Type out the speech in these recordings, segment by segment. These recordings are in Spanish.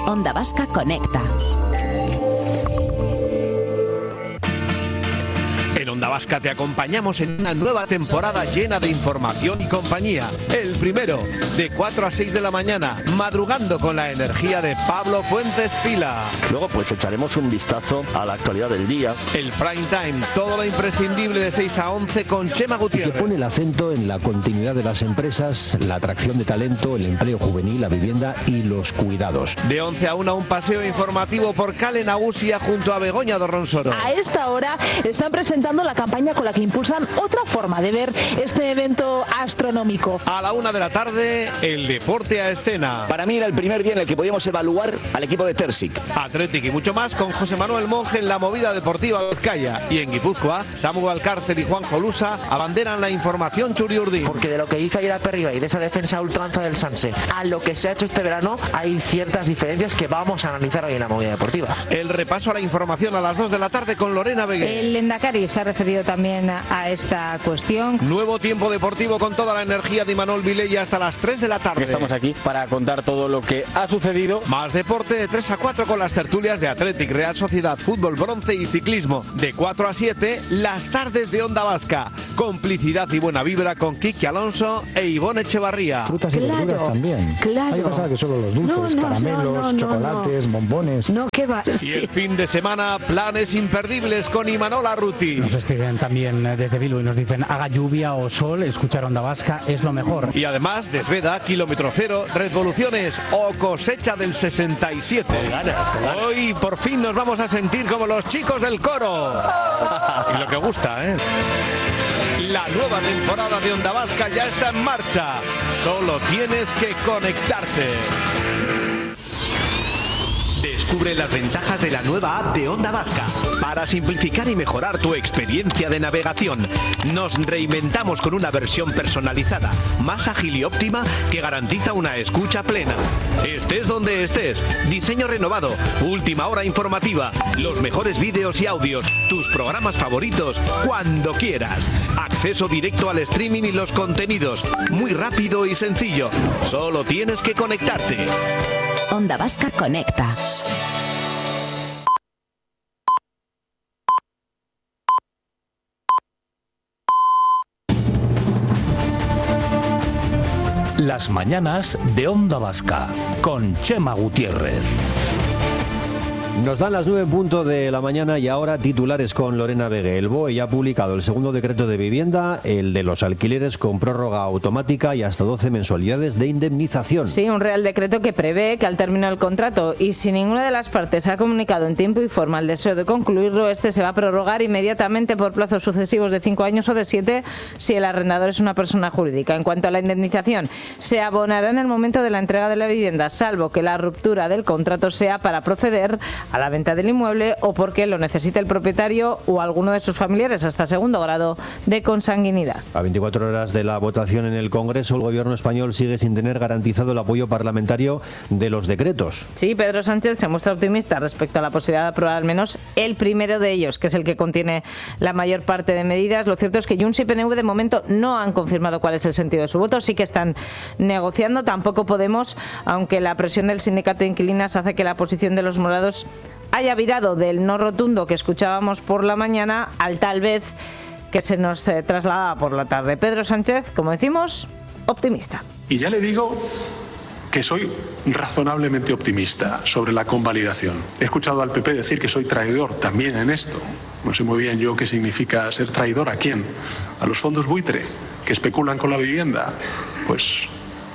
Onda Vasca Conecta. En Onda Vasca te acompañamos en una nueva temporada llena de información y compañía. El primero, de 4 a 6 de la mañana, madrugando con la energía de Pablo Fuentes Pila. Luego pues echaremos un vistazo a la actualidad del día. El prime time, todo lo imprescindible de 6 a 11 con Chema Gutiérrez. Que pone el acento en la continuidad de las empresas, la atracción de talento, el empleo juvenil, la vivienda y los cuidados. De 11 a 1 un paseo informativo por Cale Nagusia junto a Begoña Dorronsoro. A esta hora están presentando la campaña con la que impulsan otra forma de ver este evento astronómico. A la 1 de la tarde, el deporte a escena. Para mí era el primer día en el que podíamos evaluar al equipo de Tersic. Athletic y mucho más con José Manuel Monge en la movida deportiva de Vizcaya. Y en Guipúzcoa, Samu Alcárcer y Juan Jolusa abanderan la información Churiurdi. Porque de lo que hizo ayer a Perriba y de esa defensa ultranza del Sanse a lo que se ha hecho este verano, hay ciertas diferencias que vamos a analizar hoy en la movida deportiva. El repaso a la información a las 2 de la tarde con Lorena Begué. El Lehendakari se ha referido también a esta cuestión. Nuevo tiempo deportivo con toda la energía de Imanol Vilella hasta las 3 de la tarde. Estamos aquí para contar todo lo que ha sucedido. Más deporte de 3 a 4 con las tertulias de Athletic, Real Sociedad, Fútbol Bronce y Ciclismo. De 4 a 7, las tardes de Onda Vasca. Complicidad y buena vibra con Kiki Alonso e Ivonne Echevarría. Frutas y verduras también. Claro. Hay cosas que solo los dulces, caramelos, chocolates, bombones. No, ¿qué va? Y el fin de semana, planes imperdibles con Imanol Arruti. Nos escriben también desde Bilbao y nos dicen haga lluvia o sol, escuchar Onda Vasca es lo mejor. Y además, Desveda, Kilómetro Cero, Revoluciones o Cosecha del 67. Hoy por fin nos vamos a sentir como los chicos del coro. Y lo que gusta, ¿eh? La nueva temporada de Onda Vasca ya está en marcha. Solo tienes que conectarte. Descubre las ventajas de la nueva app de Onda Vasca. Para simplificar y mejorar tu experiencia de navegación, nos reinventamos con una versión personalizada, más ágil y óptima que garantiza una escucha plena. Estés donde estés, diseño renovado, última hora informativa, los mejores vídeos y audios, tus programas favoritos, cuando quieras. Acceso directo al streaming y los contenidos, muy rápido y sencillo. Solo tienes que conectarte. Onda Vasca Conecta. Las mañanas de Onda Vasca con Chema Gutiérrez. Nos dan las 9:00 de la mañana y ahora titulares con Lorena Begué. El BOE ya ha publicado el segundo decreto de vivienda, el de los alquileres con prórroga automática y hasta 12 mensualidades de indemnización. Sí, un real decreto que prevé que al término del contrato y si ninguna de las partes ha comunicado en tiempo y forma el deseo de concluirlo, este se va a prorrogar inmediatamente por plazos sucesivos de 5 años o de 7 si el arrendador es una persona jurídica. En cuanto a la indemnización, se abonará en el momento de la entrega de la vivienda, salvo que la ruptura del contrato sea para proceder a la venta del inmueble o porque lo necesite el propietario o alguno de sus familiares hasta segundo grado de consanguinidad. A 24 horas de la votación en el Congreso, el gobierno español sigue sin tener garantizado el apoyo parlamentario de los decretos. Sí, Pedro Sánchez se muestra optimista respecto a la posibilidad de aprobar al menos el primero de ellos, que es el que contiene la mayor parte de medidas. Lo cierto es que Junts y PNV de momento no han confirmado cuál es el sentido de su voto, sí que están negociando. Tampoco Podemos, aunque la presión del sindicato de inquilinas hace que la posición de los morados haya virado del no rotundo que escuchábamos por la mañana al tal vez que se nos trasladaba por la tarde. Pedro Sánchez, como decimos, optimista. Y ya le digo que soy razonablemente optimista sobre la convalidación. He escuchado al PP decir que soy traidor también en esto. No sé muy bien yo qué significa ser traidor. ¿A quién? ¿A los fondos buitre que especulan con la vivienda? Pues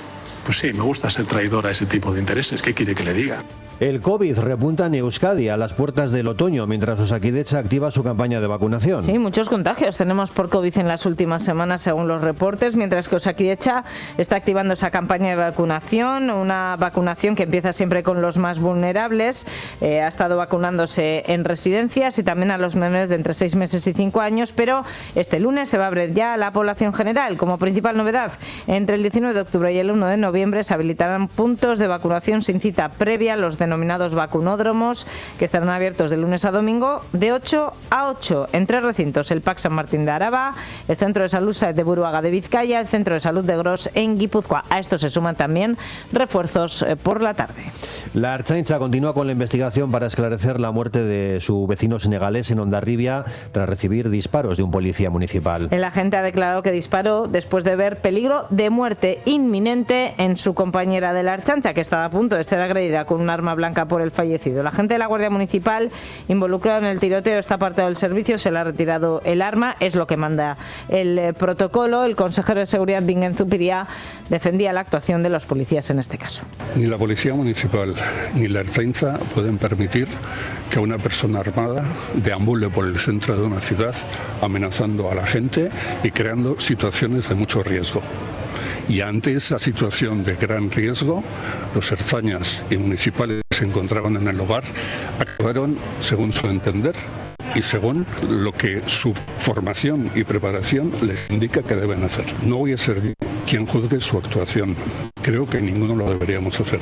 sí, me gusta ser traidor a ese tipo de intereses. ¿Qué quiere que le diga? El COVID repunta en Euskadi a las puertas del otoño, mientras Osakidetza activa su campaña de vacunación. Sí, muchos contagios tenemos por COVID en las últimas semanas, según los reportes, mientras que Osakidetza está activando esa campaña de vacunación, una vacunación que empieza siempre con los más vulnerables. Ha estado vacunándose en residencias y también a los menores de entre 6 meses y 5 años, pero este lunes se va a abrir ya a la población general. Como principal novedad, entre el 19 de octubre y el 1 de noviembre se habilitarán puntos de vacunación sin cita previa, los de denominados vacunódromos, que estarán abiertos de lunes a domingo de 8 a 8 en 3 recintos: el PAC San Martín de Araba, el Centro de Salud Saez de Buruaga de Vizcaya, el Centro de Salud de Gros en Guipúzcoa. A esto se suman también refuerzos por la tarde. La Ertzaintza continúa con la investigación para esclarecer la muerte de su vecino senegalés en Hondarribia tras recibir disparos de un policía municipal. El agente ha declarado que disparó después de ver peligro de muerte inminente en su compañera de la Ertzaintza, que estaba a punto de ser agredida con un arma blanca por el fallecido. El agente de la Guardia Municipal, involucrado en el tiroteo, está apartado del servicio, se le ha retirado el arma, es lo que manda el protocolo. El consejero de Seguridad, Bingen Zupiria, defendía la actuación de los policías en este caso. Ni la Policía Municipal ni la Ertzaintza pueden permitir que una persona armada deambule por el centro de una ciudad amenazando a la gente y creando situaciones de mucho riesgo. Y ante esa situación de gran riesgo, los ertzañas y municipales que se encontraban en el lugar actuaron según su entender y según lo que su formación y preparación les indica que deben hacer. No voy a ser yo quien juzgue su actuación. Creo que ninguno lo deberíamos hacer.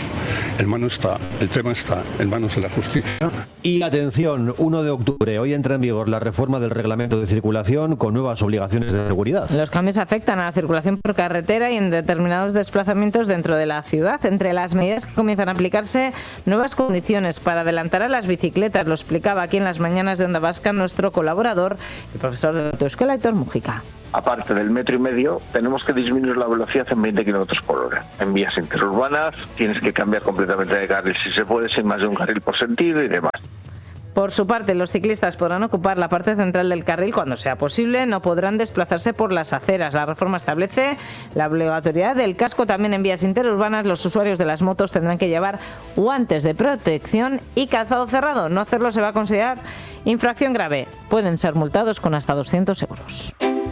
El tema está en manos de la justicia. Y atención, 1 de octubre, hoy entra en vigor la reforma del reglamento de circulación con nuevas obligaciones de seguridad. Los cambios afectan a la circulación por carretera y en determinados desplazamientos dentro de la ciudad. Entre las medidas que comienzan a aplicarse, nuevas condiciones para adelantar a las bicicletas. Lo explicaba aquí en las mañanas de Onda Vasca nuestro colaborador, el profesor de autoescuela, Héctor Mújica. Aparte del 1,5 metros, tenemos que disminuir la velocidad en 20 kilómetros por hora. En vías interurbanas tienes que cambiar completamente de carril, si se puede, sin más de un carril por sentido y demás. Por su parte, los ciclistas podrán ocupar la parte central del carril cuando sea posible, no podrán desplazarse por las aceras. La reforma establece la obligatoriedad del casco también en vías interurbanas. Los usuarios de las motos tendrán que llevar guantes de protección y calzado cerrado. No hacerlo se va a considerar infracción grave. Pueden ser multados con hasta 200 euros.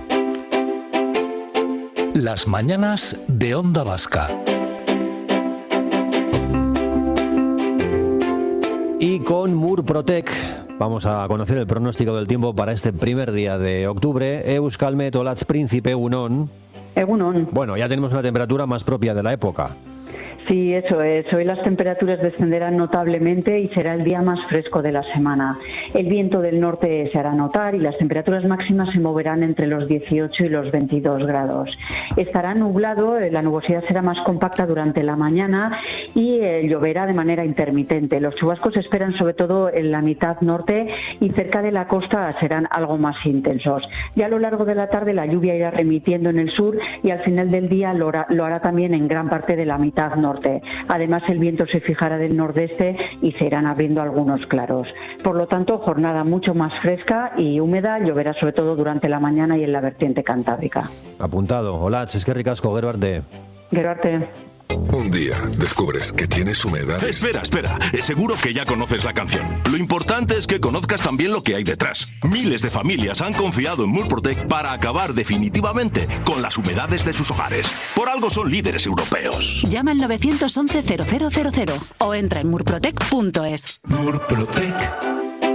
Las mañanas de Onda Vasca. Y con Murprotec vamos a conocer el pronóstico del tiempo para este primer día de octubre. Euskalmet, Olatz Príncipe, Egunon. Egunon. Bueno, ya tenemos una temperatura más propia de la época. Sí, eso es. Hoy las temperaturas descenderán notablemente y será el día más fresco de la semana. El viento del norte se hará notar y las temperaturas máximas se moverán entre los 18 y los 22 grados. Estará nublado, la nubosidad será más compacta durante la mañana y lloverá de manera intermitente. Los chubascos se esperan sobre todo en la mitad norte y cerca de la costa serán algo más intensos. Ya a lo largo de la tarde la lluvia irá remitiendo en el sur y al final del día lo hará también en gran parte de la mitad norte. Además, el viento se fijará del nordeste y se irán abriendo algunos claros. Por lo tanto, jornada mucho más fresca y húmeda, lloverá sobre todo durante la mañana y en la vertiente cantábrica. Apuntado. Olatz, eskerrik asko, gero arte. Gero arte. Un día descubres que tienes humedad. Espera. Seguro que ya conoces la canción. Lo importante es que conozcas también lo que hay detrás. Miles de familias han confiado en Murprotec para acabar definitivamente con las humedades de sus hogares. Por algo son líderes europeos. Llama al 911-0000 o entra en murprotec.es. Murprotec.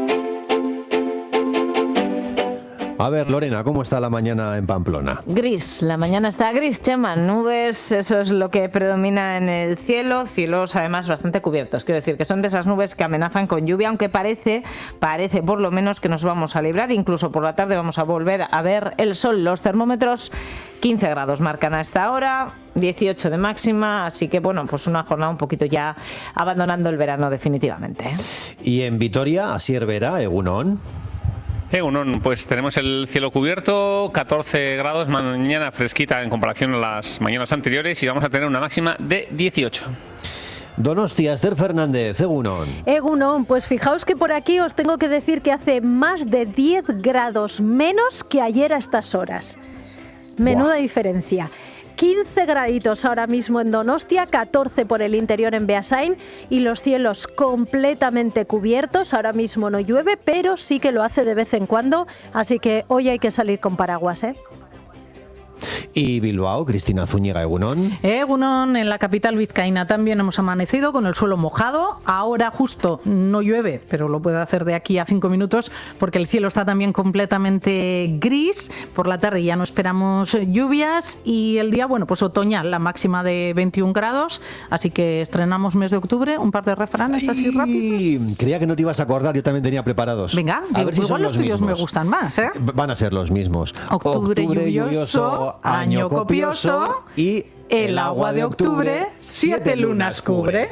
A ver, Lorena, ¿cómo está la mañana en Pamplona? Gris, la mañana está gris, Chema, nubes, eso es lo que predomina en el cielo, cielos además bastante cubiertos, quiero decir que son de esas nubes que amenazan con lluvia, aunque parece por lo menos que nos vamos a librar, incluso por la tarde vamos a volver a ver el sol. Los termómetros 15 grados marcan a esta hora, 18 de máxima, así que bueno, pues una jornada un poquito ya abandonando el verano definitivamente. Y en Vitoria, Asier Vera, Egunon. Egunon, pues tenemos el cielo cubierto, 14 grados, mañana fresquita en comparación a las mañanas anteriores y vamos a tener una máxima de 18. Donostia, Esther Fernández, Egunon. Egunon, pues fijaos que por aquí os tengo que decir que hace más de 10 grados menos que ayer a estas horas. Menuda diferencia. 15 graditos ahora mismo en Donostia, 14 por el interior en Beasain y los cielos completamente cubiertos. Ahora mismo no llueve, pero sí que lo hace de vez en cuando, así que hoy hay que salir con paraguas, ¿eh? Y Bilbao, Cristina Zúñiga, egunon. Egunon, en la capital vizcaína también hemos amanecido con el suelo mojado. Ahora justo no llueve, pero lo puede hacer de aquí a 5 minutos porque el cielo está también completamente gris. Por la tarde ya no esperamos lluvias y el día, bueno, pues otoñal, la máxima de 21 grados. Así que estrenamos mes de octubre, un par de refranes así rápidos. Creía que no te ibas a acordar, yo también tenía preparados. Venga, a ver si igual son los tuyos mismos. me gustan más, ¿eh? Van a ser los mismos. Octubre lluvioso, año copioso y el agua de octubre 7 lunas cubre.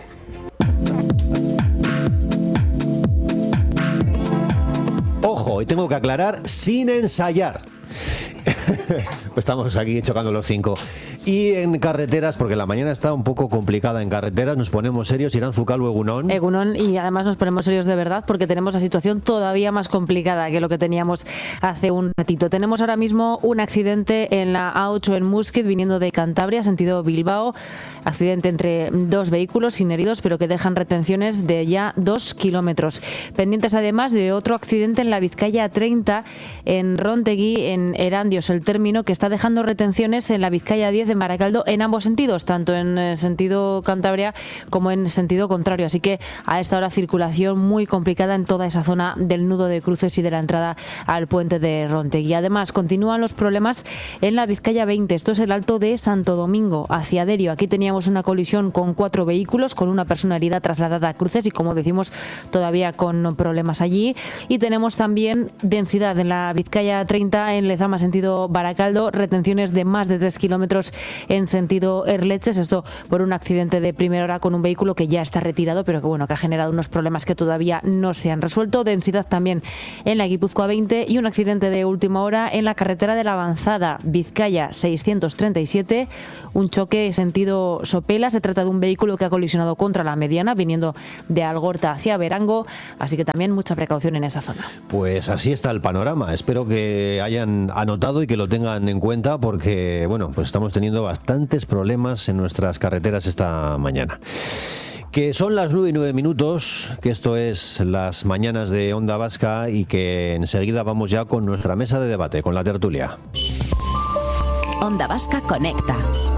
Ojo, y tengo que aclarar, sin ensayar. Pues estamos aquí chocando los 5. Y en carreteras, porque la mañana está un poco complicada en carreteras, nos ponemos serios. Iranzu Calvo, egunon. Egunon, y además nos ponemos serios de verdad porque tenemos la situación todavía más complicada que lo que teníamos hace un ratito. Tenemos ahora mismo un accidente en la A8 en Muskiz, viniendo de Cantabria, sentido Bilbao. Accidente entre dos vehículos sin heridos, pero que dejan retenciones de ya 2 kilómetros. Pendientes además de otro accidente en la Vizcaya 30, en Rontegui, en Erandios, el término, que está dejando retenciones en la Vizcaya 10 de Baracaldo en ambos sentidos, tanto en sentido Cantabria como en sentido contrario. Así que a esta hora circulación muy complicada en toda esa zona del nudo de cruces y de la entrada al puente de Rontegui. Además, continúan los problemas en la Vizcaya 20. Esto es el Alto de Santo Domingo, hacia Derio. Aquí teníamos una colisión con 4 vehículos, con una persona herida trasladada a cruces y, como decimos, todavía con problemas allí. Y tenemos también densidad en la Vizcaya 30, en Lezama, sentido Baracaldo, retenciones de más de 3 kilómetros en sentido Erleches, esto por un accidente de primera hora con un vehículo que ya está retirado, pero que bueno, que ha generado unos problemas que todavía no se han resuelto. Densidad también en la Guipúzcoa 20 y un accidente de última hora en la carretera de la Avanzada, Vizcaya 637, un choque sentido Sopela. Se trata de un vehículo que ha colisionado contra la mediana viniendo de Algorta hacia Verango, así que también mucha precaución en esa zona. Pues así está el panorama. Espero que hayan anotado y que lo tengan en cuenta porque, bueno, pues estamos teniendo bastantes problemas en nuestras carreteras esta mañana. Que son las 9:09, que esto es las mañanas de Onda Vasca y que enseguida vamos ya con nuestra mesa de debate, con la tertulia. Onda Vasca conecta.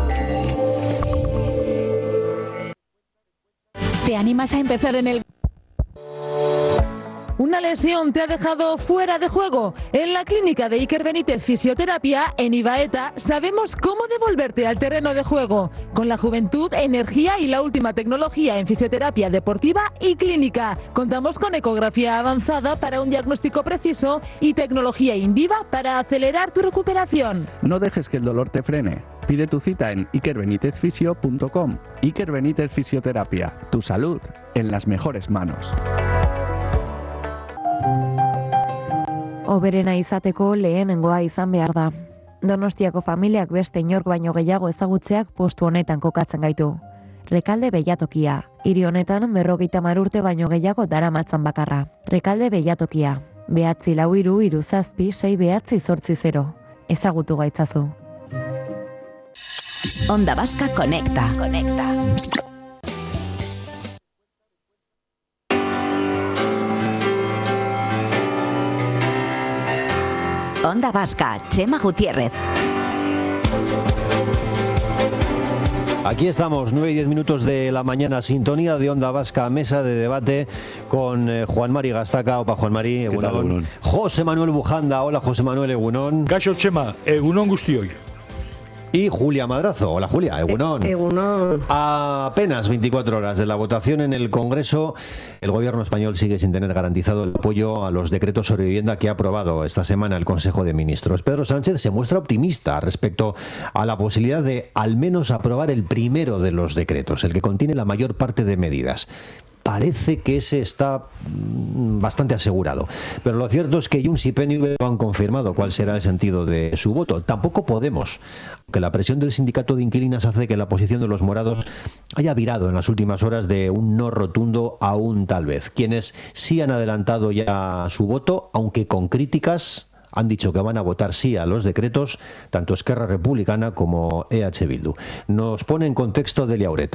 ¿Te animas a empezar en el... ¿Una lesión te ha dejado fuera de juego? En la clínica de Iker Benítez Fisioterapia, en Ibaeta, sabemos cómo devolverte al terreno de juego. Con la juventud, energía y la última tecnología en fisioterapia deportiva y clínica. Contamos con ecografía avanzada para un diagnóstico preciso y tecnología Indiva para acelerar tu recuperación. No dejes que el dolor te frene. Pide tu cita en ikerbenitezfisio.com. Iker Benítez Fisioterapia. Tu salud en las mejores manos. Oberena izateko lehenengoa izan behar da. Donostiako familiak beste inork baino gehiago ezagutzeak postu honetan kokatzen gaitu. Rekalde Beilatokia. Hiri honetan 50 urte baino gehiago daramatzan bakarra. Rekalde Beilatokia. 943376780. Ezagutu gaitzazu. Onda Vasca conecta. Onda Vasca, Chema Gutiérrez. Aquí estamos, 9:10 de la mañana, sintonía de Onda Vasca, mesa de debate con Juan Mari Gastaca. Opa, Juan Mari, egunon. José Manuel Bujanda, hola José Manuel, egunon. Kaixo Chema, egunon guztioi. Y Julia Madrazo, hola Julia, egunon. Egunon. A apenas 24 horas de la votación en el Congreso, el gobierno español sigue sin tener garantizado el apoyo a los decretos sobre vivienda que ha aprobado esta semana el Consejo de Ministros. Pedro Sánchez se muestra optimista respecto a la posibilidad de al menos aprobar el primero de los decretos, el que contiene la mayor parte de medidas. Parece que ese está bastante asegurado. Pero lo cierto es que Junts y PNV no han confirmado cuál será el sentido de su voto. Tampoco Podemos, aunque la presión del sindicato de inquilinas hace que la posición de los morados haya virado en las últimas horas de un no rotundo a un tal vez. Quienes sí han adelantado ya su voto, aunque con críticas, han dicho que van a votar sí a los decretos, tanto Esquerra Republicana como EH Bildu. Nos pone en contexto Delia Ureta.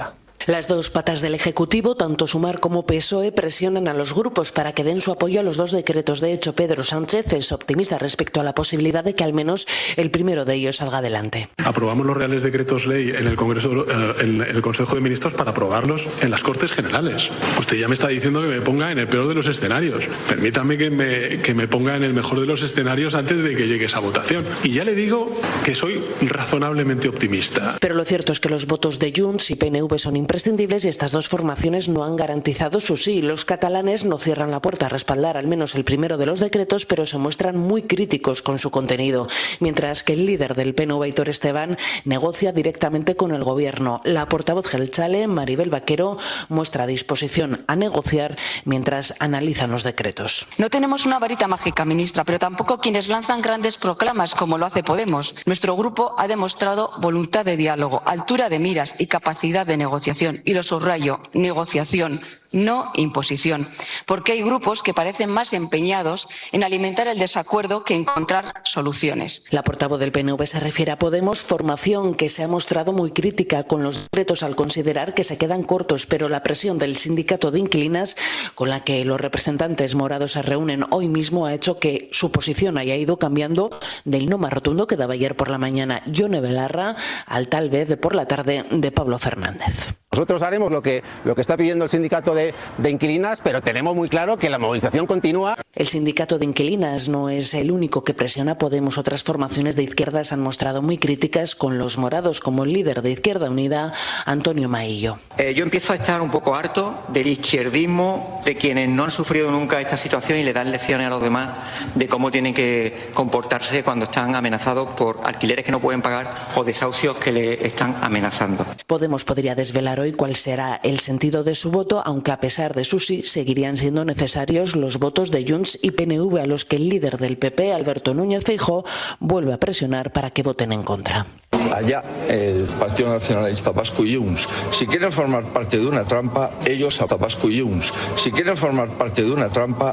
Las dos patas del Ejecutivo, tanto Sumar como PSOE, presionan a los grupos para que den su apoyo a los dos decretos. De hecho, Pedro Sánchez es optimista respecto a la posibilidad de que al menos el primero de ellos salga adelante. Aprobamos los reales decretos ley en el Congreso, en el Consejo de Ministros para aprobarlos en las Cortes Generales. Usted ya me está diciendo que me ponga en el peor de los escenarios. Permítame que me ponga en el mejor de los escenarios antes de que llegue esa votación. Y ya le digo que soy razonablemente optimista. Pero lo cierto es que los votos de Junts y PNV son imprescindibles y estas dos formaciones no han garantizado su sí. Los catalanes no cierran la puerta a respaldar al menos el primero de los decretos, pero se muestran muy críticos con su contenido, mientras que el líder del PNV, Aitor Esteban, negocia directamente con el gobierno. La portavoz geltzale, Maribel Vaquero, muestra disposición a negociar mientras analizan los decretos. No tenemos una varita mágica, ministra, pero tampoco quienes lanzan grandes proclamas como lo hace Podemos. Nuestro grupo ha demostrado voluntad de diálogo, altura de miras y capacidad de negociación. Y lo subrayo, negociación, no imposición, porque hay grupos que parecen más empeñados en alimentar el desacuerdo que encontrar soluciones. La portavoz del PNV se refiere a Podemos, formación que se ha mostrado muy crítica con los decretos al considerar que se quedan cortos, pero la presión del sindicato de inquilinas con la que los representantes morados se reúnen hoy mismo ha hecho que su posición haya ido cambiando del no más rotundo que daba ayer por la mañana Yone Belarra al tal vez de por la tarde de Pablo Fernández. Nosotros haremos lo que está pidiendo el sindicato de inquilinas, pero tenemos muy claro que la movilización continúa. El sindicato de inquilinas no es el único que presiona a Podemos. Otras formaciones de izquierdas han mostrado muy críticas con los morados, como el líder de Izquierda Unida, Antonio Maillo. Yo empiezo a estar un poco harto del izquierdismo, de quienes no han sufrido nunca esta situación y le dan lecciones a los demás de cómo tienen que comportarse cuando están amenazados por alquileres que no pueden pagar o desahucios que le están amenazando. Podemos podría desvelar hoy cuál será el sentido de su voto, aunque a pesar de su sí, seguirían siendo necesarios los votos de Junts y PNV, a los que el líder del PP, Alberto Núñez Feijóo, vuelve a presionar para que voten en contra. Allá el Partido Nacionalista Vasco y Junts. Si quieren formar parte de una trampa, ellos a Vasco y Junts. Si quieren formar parte de una trampa,